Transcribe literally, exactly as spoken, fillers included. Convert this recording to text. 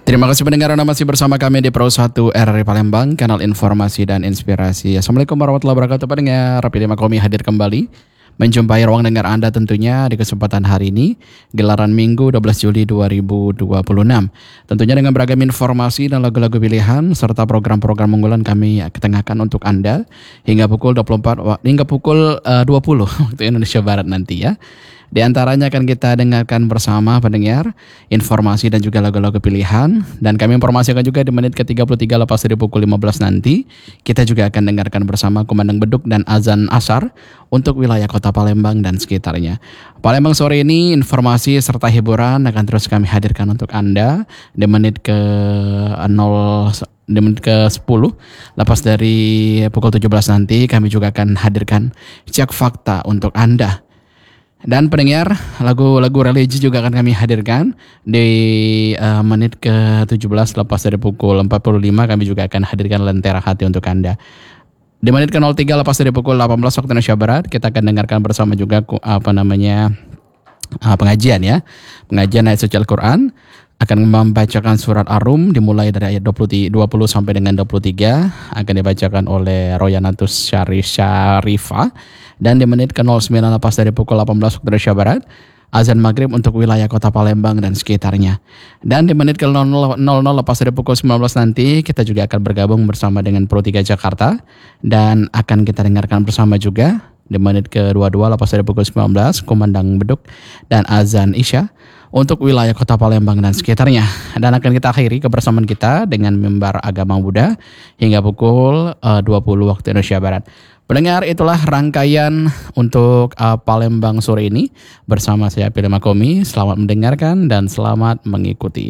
Terima kasih pendengar Anda masih bersama kami di Pro satu R R I Palembang, kanal informasi dan inspirasi. Assalamualaikum warahmatullahi wabarakatuh pendengar. Pilih Makomi hadir kembali menjumpai ruang dengar Anda tentunya di kesempatan hari ini, gelaran Minggu dua belas Juli dua ribu dua puluh enam. Tentunya dengan beragam informasi dan lagu-lagu pilihan serta program-program unggulan kami ketengahkan untuk Anda hingga pukul dua puluh empat hingga pukul uh, dua puluh waktu Indonesia Barat nanti ya. Di antaranya akan kita dengarkan bersama pendengar informasi dan juga lagu-lagu pilihan, dan kami informasikan juga di menit ke tiga puluh tiga lepas dari pukul lima belas nanti kita juga akan dengarkan bersama kumandang beduk dan azan asar untuk wilayah kota Palembang dan sekitarnya. Palembang sore ini informasi serta hiburan akan terus kami hadirkan untuk Anda di menit ke nol di menit ke sepuluh lepas dari pukul tujuh belas nanti kami juga akan hadirkan cek fakta untuk Anda. Dan pendengar, lagu-lagu religi juga akan kami hadirkan di uh, menit ke tujuh belas lepas dari pukul empat puluh lima kami juga akan hadirkan Lentera Hati untuk Anda. Di menit ke nol tiga lepas dari pukul delapan belas waktu Indonesia Barat kita akan dengarkan bersama juga apa namanya uh, pengajian ya. Pengajian ayat suci Al-Quran akan membacakan surat Ar-Rum dimulai dari ayat dua puluh sampai dengan dua puluh tiga, akan dibacakan oleh Royanatus Syarif Syarifah. Dan di menit ke nol sembilan lepas dari pukul delapan belas waktu Indonesia Barat, azan maghrib untuk wilayah kota Palembang dan sekitarnya. Dan di menit ke nol nol lepas dari pukul sembilan belas nanti kita juga akan bergabung bersama dengan Pro tiga Jakarta dan akan kita dengarkan bersama juga di menit ke dua puluh dua lepas dari pukul sembilan belas kumandang beduk dan azan isya untuk wilayah kota Palembang dan sekitarnya. Dan akan kita akhiri kebersamaan kita dengan mimbar agama Buddha hingga pukul uh, dua puluh waktu Indonesia Barat. Pendengar, itulah rangkaian untuk uh, Palembang sore ini bersama saya Pilih Makomi. Selamat mendengarkan dan selamat mengikuti.